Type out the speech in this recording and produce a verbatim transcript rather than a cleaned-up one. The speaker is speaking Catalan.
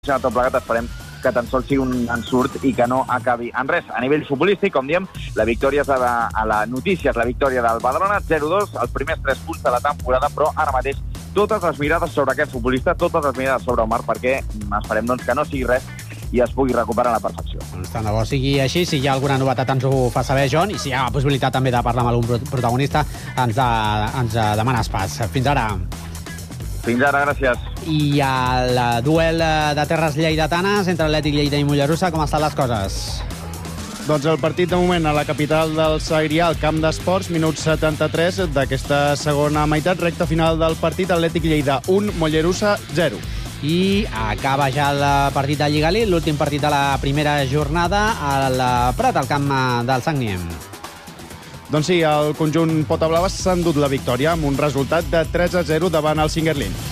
tot plegat, esperem que tan sols sigui un ensurt i que no acabi en res. A nivell futbolístic, com diem, la victòria és a la, a la notícia, és la victòria del Badalona, zero dos, els primers tres punts de la temporada, però ara mateix totes les mirades sobre aquest futbolista, totes les mirades sobre Omar, perquè esperem doncs, que no sigui res i es pugui recuperar a la perfecció. Doncs tant de bo sigui així. Si hi ha alguna novetat ens ho fa saber, John, i si hi ha la possibilitat també de parlar amb algun protagonista, ens, de, ens demanes pas. Fins ara. Fins ara, gràcies. I el duel de terres lleidatanes entre Atlètic Lleida i Mollerussa, com estan les coses? Doncs el partit de moment a la capital del Segrià, al camp d'esports, minut setanta-tres d'aquesta segona meitat, recta final del partit, Atlètic Lleida un, Mollerussa zero. I acaba ja el partit de Lliga Elite, l'últim partit de la primera jornada al Prat, al camp del Sangniem. Doncs sí, el conjunt Pota Blava s'ha endut la victòria amb un resultat de tres a zero davant el Singerlin.